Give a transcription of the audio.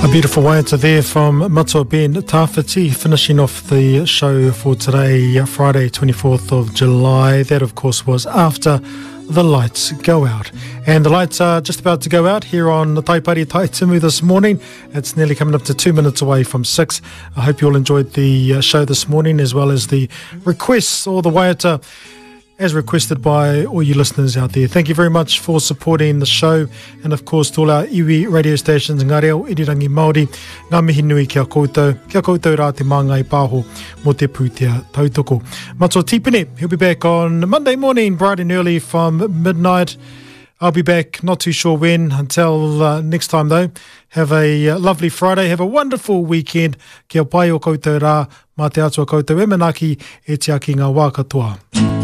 A beautiful waiata there from Matua Ben Tawhiti, finishing off the show for today, Friday 24th of July. That, of course, was After the Lights Go Out. And the lights are just about to go out here on Taipari Taitumu this morning. It's nearly coming up to 2 minutes away from 6. I hope you all enjoyed the show this morning, as well as the requests or the waiata as requested by all you listeners out there. Thank you very much for supporting the show, and of course to all our iwi radio stations, ngā reo irirangi Māori, ngā mihi nui kia koutou rā te māngai pāho mō te pūtea tautoko. Matua Tipene, he'll be back on Monday morning bright and early from midnight. I'll be back, not too sure when. Until next time though, have a lovely Friday, have a wonderful weekend. Kia pai o koutou rā, mā te atua koutou e manaki e te aki ngā wā katoa.